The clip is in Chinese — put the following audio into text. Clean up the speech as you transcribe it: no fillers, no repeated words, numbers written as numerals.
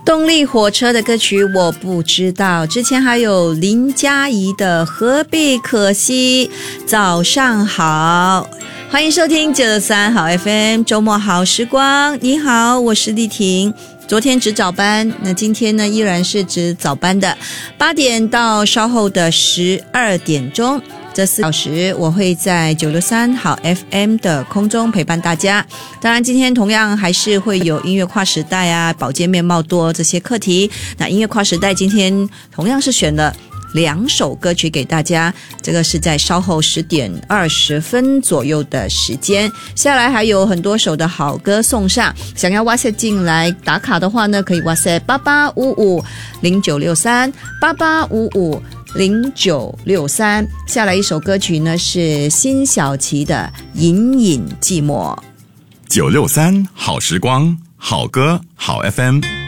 动力火车的歌曲我不知道，之前还有林嘉怡的何必可惜。早上好，欢迎收听93好 FM 周末好时光。你好，我是丽婷。昨天值早班，那今天呢依然是值早班的8点到稍后的12点钟，这4小时我会在963好 FM 的空中陪伴大家。当然今天同样还是会有音乐跨时代啊、保健面貌多这些课题。那音乐跨时代今天同样是选了2首歌曲给大家，这个是在稍后10点20分左右的时间。下来还有很多首的好歌送上，想要WhatsApp进来打卡的话呢，可以 WhatsApp 88550963 88550963。下来一首歌曲呢是辛晓琪的《隐隐寂寞》。 963好时光，好歌好 FM。